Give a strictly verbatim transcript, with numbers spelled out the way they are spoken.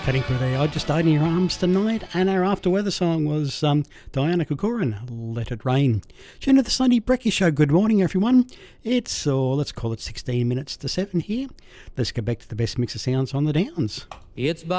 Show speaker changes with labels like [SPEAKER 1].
[SPEAKER 1] Cutting Crew there, I Just Died in Your Arms Tonight, and our after weather song was um, Diana Kokorin, Let It Rain. Tune to the Sunday Brekkie Show. Good morning, everyone. It's, oh, let's call it sixteen minutes to seven here. Let's go back to the best mix of sounds on the Downs.
[SPEAKER 2] It's